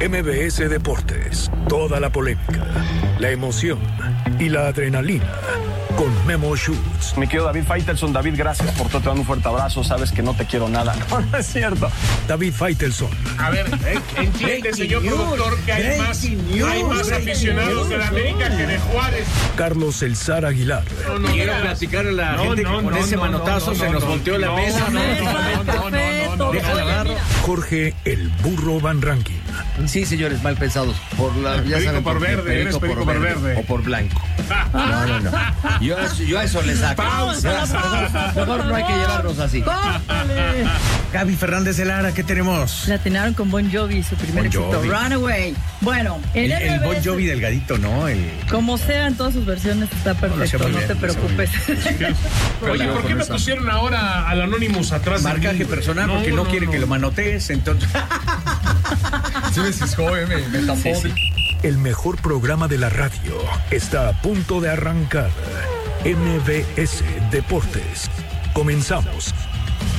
MBS Deportes, toda la polémica, la emoción y la adrenalina con Memo Schutz. Mi querido David Faitelson, David, gracias por todo, te mando un fuerte abrazo, sabes que no te quiero nada. No es cierto. David Faitelson. A ver, entiende, señor productor, que hay más aficionados de la América que de Juárez. Carlos El Zar Aguilar. Quiero platicar a la gente que con ese manotazo se nos volteó la mesa. No. Déjala agarro. Jorge El Burro Van Rankin. Sí, señores, mal pensados. Por la, ya Perico saben por qué, verde, eres perico por verde. O por blanco. No. Yo a eso le saco. Pausa. Mejor no hay que llevarnos así. Gaby Fernández de Lara, ¿qué tenemos? La atinaron con Bon Jovi, su primer Bon éxito, Jovi. Runaway. Bueno, El Bon MBS, Jovi delgadito, ¿no? como sea, en todas sus versiones está perfecto, muy no bien, te lo hacía muy preocupes. Oye, ¿por qué me pusieron ahora al Anonymous atrás de Marcaje mí? personal porque no quiere que lo manotees, entonces. Sí me ciscó, me tapó. Sí. El mejor programa de la radio está a punto de arrancar. MBS Deportes. Comenzamos.